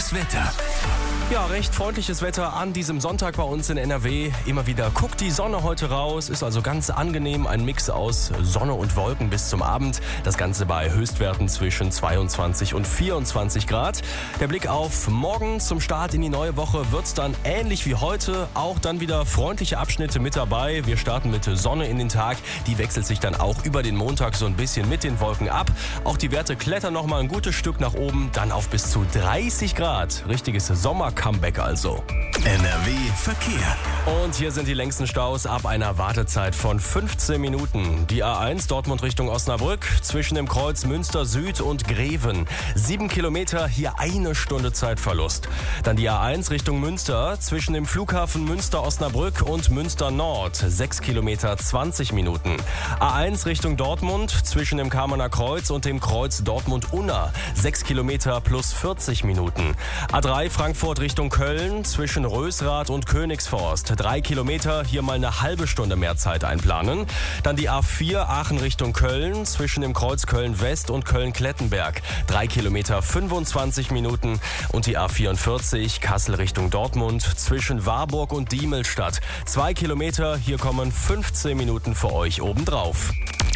Das Wetter. Ja, recht freundliches Wetter an diesem Sonntag bei uns in NRW. Immer wieder guckt die Sonne heute raus, ist also ganz angenehm. Ein Mix aus Sonne und Wolken bis zum Abend. Das Ganze bei Höchstwerten zwischen 22 und 24 Grad. Der Blick auf morgen zum Start in die neue Woche wird dann ähnlich wie heute. Auch dann wieder freundliche Abschnitte mit dabei. Wir starten mit Sonne in den Tag. Die wechselt sich dann auch über den Montag so ein bisschen mit den Wolken ab. Auch die Werte klettern noch mal ein gutes Stück nach oben. Dann auf bis zu 30 Grad. Richtiges Sommer-Comeback also. NRW Verkehr. Und hier sind die längsten Staus ab einer Wartezeit von 15 Minuten. Die A1 Dortmund Richtung Osnabrück zwischen dem Kreuz Münster Süd und Greven. 7 Kilometer, hier 1 Stunde Zeitverlust. Dann die A1 Richtung Münster zwischen dem Flughafen Münster-Osnabrück und Münster Nord. 6 Kilometer, 20 Minuten. A1 Richtung Dortmund zwischen dem Kamener Kreuz und dem Kreuz Dortmund-Unna. 6 Kilometer plus 40 Minuten. A3 Frankfurt Richtung Köln zwischen Rösrath und Königsforst. 3 Kilometer, hier mal eine halbe Stunde mehr Zeit einplanen. Dann die A4 Aachen Richtung Köln zwischen dem Kreuz Köln-West und Köln-Klettenberg. 3 Kilometer, 25 Minuten. Und die A44 Kassel Richtung Dortmund zwischen Warburg und Diemelstadt. 2 Kilometer, hier kommen 15 Minuten für euch obendrauf.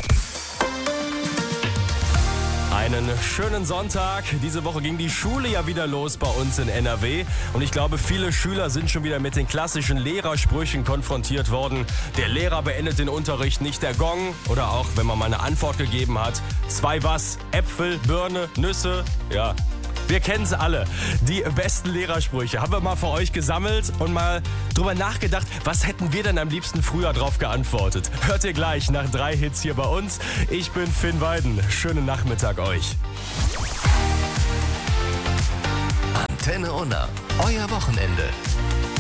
Einen schönen Sonntag. Diese Woche ging die Schule ja wieder los bei uns in NRW. Und ich glaube, viele Schüler sind schon wieder mit den klassischen Lehrersprüchen konfrontiert worden. Der Lehrer beendet den Unterricht, nicht der Gong. Oder auch, wenn man mal eine Antwort gegeben hat. 2 was? Äpfel, Birne, Nüsse? Ja. Wir kennen sie alle. Die besten Lehrersprüche haben wir mal für euch gesammelt und mal drüber nachgedacht, was hätten wir denn am liebsten früher drauf geantwortet. Hört ihr gleich nach 3 Hits hier bei uns. Ich bin Finn Weiden. Schönen Nachmittag euch. Antenne Unna. Euer Wochenende.